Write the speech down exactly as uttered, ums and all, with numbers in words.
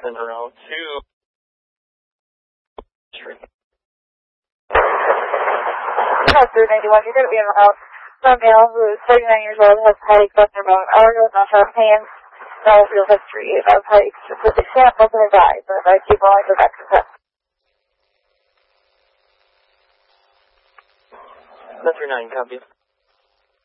Then around two. Officer ninety-one, you're going to be out from a male who is thirty-nine years old, has headaches left in about an hour ago, not have hands, no real history of headaches, specific samples in his eyes, so if I keep rolling, go back to the test. nine three nine, copy.